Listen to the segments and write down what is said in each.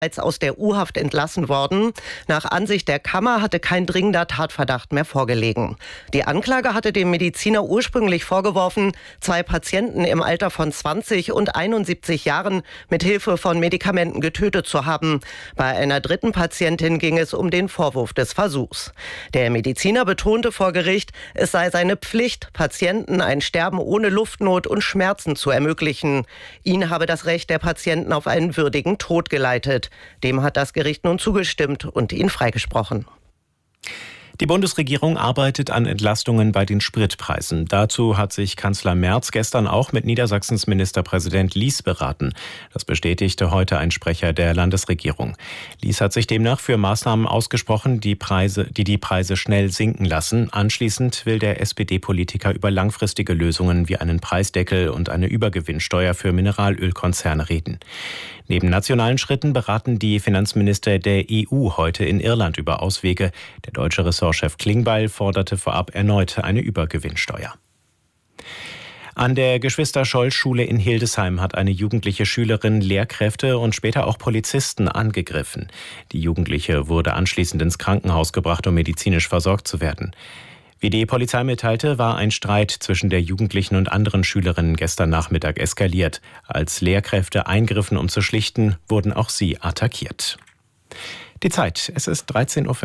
aus der U-Haft entlassen worden. Nach Ansicht der Kammer hatte kein dringender Tatverdacht mehr vorgelegen. Die Anklage hatte dem Mediziner ursprünglich vorgeworfen, 2 Patienten im Alter von 20 und 71 Jahren mit Hilfe von Medikamenten getötet zu haben. Bei einer dritten Patientin ging es um den Vorwurf des Versuchs. Der Mediziner betonte vor Gericht, es sei seine Pflicht, Patienten ein Sterben ohne Luftnot und Schmerzen zu ermöglichen. Ihn habe das Recht der Patienten auf einen würdigen Tod geleitet. Dem hat das Gericht nun zugestimmt und ihn freigesprochen. Die Bundesregierung arbeitet an Entlastungen bei den Spritpreisen. Dazu hat sich Kanzler Merz gestern auch mit Niedersachsens Ministerpräsident Lies beraten. Das bestätigte heute ein Sprecher der Landesregierung. Lies hat sich demnach für Maßnahmen ausgesprochen, die die Preise schnell sinken lassen. Anschließend will der SPD-Politiker über langfristige Lösungen wie einen Preisdeckel und eine Übergewinnsteuer für Mineralölkonzerne reden. Neben nationalen Schritten beraten die Finanzminister der EU heute in Irland über Auswege. Der deutsche Ressortchef Klingbeil forderte vorab erneut eine Übergewinnsteuer. An der Geschwister-Scholl-Schule in Hildesheim hat eine jugendliche Schülerin Lehrkräfte und später auch Polizisten angegriffen. Die Jugendliche wurde anschließend ins Krankenhaus gebracht, um medizinisch versorgt zu werden. Wie die Polizei mitteilte, war ein Streit zwischen der Jugendlichen und anderen Schülerinnen gestern Nachmittag eskaliert. Als Lehrkräfte eingriffen, um zu schlichten, wurden auch sie attackiert. Die Zeit, es ist 13:05 Uhr.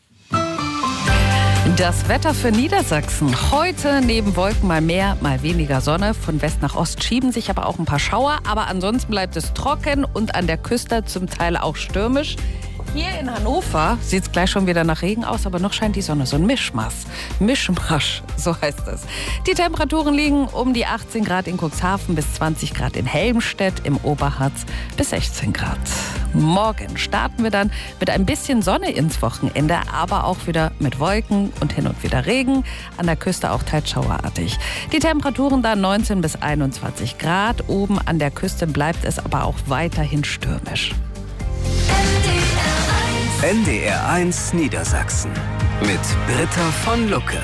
Das Wetter für Niedersachsen. Heute neben Wolken mal mehr, mal weniger Sonne. Von West nach Ost schieben sich aber auch ein paar Schauer. Aber ansonsten bleibt es trocken und an der Küste zum Teil auch stürmisch. Hier in Hannover sieht es gleich schon wieder nach Regen aus, aber noch scheint die Sonne. So ein Mischmasch, so heißt es. Die Temperaturen liegen um die 18 Grad in Cuxhaven bis 20 Grad in Helmstedt, im Oberharz bis 16 Grad. Morgen starten wir dann mit ein bisschen Sonne ins Wochenende, aber auch wieder mit Wolken und hin und wieder Regen. An der Küste auch teils schauerartig. Die Temperaturen dann 19 bis 21 Grad. Oben an der Küste bleibt es aber auch weiterhin stürmisch. NDR1 Niedersachsen mit Britta von Lucke.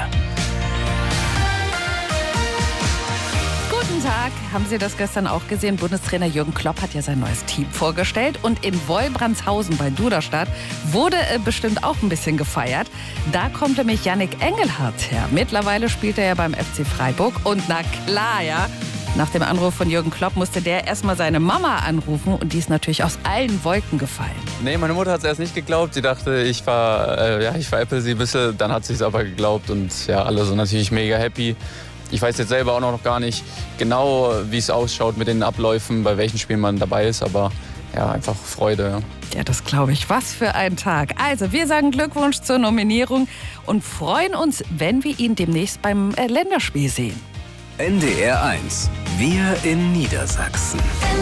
Guten Tag, haben Sie das gestern auch gesehen? Bundestrainer Jürgen Klopp hat ja sein neues Team vorgestellt und in Wolbrandshausen bei Duderstadt wurde bestimmt auch ein bisschen gefeiert. Da kommt nämlich Yannick Engelhardt her. Mittlerweile spielt er ja beim FC Freiburg und na klar, ja. Nach dem Anruf von Jürgen Klopp musste der erstmal seine Mama anrufen und die ist natürlich aus allen Wolken gefallen. Nee, meine Mutter hat es erst nicht geglaubt. Sie dachte, ich veräpple sie ein bisschen. Dann hat sie es aber geglaubt und ja, alle sind natürlich mega happy. Ich weiß jetzt selber auch noch gar nicht genau, wie es ausschaut mit den Abläufen, bei welchen Spielen man dabei ist, aber ja, einfach Freude. Ja, das glaube ich. Was für ein Tag. Also, wir sagen Glückwunsch zur Nominierung und freuen uns, wenn wir ihn demnächst beim Länderspiel sehen. NDR1, wir in Niedersachsen.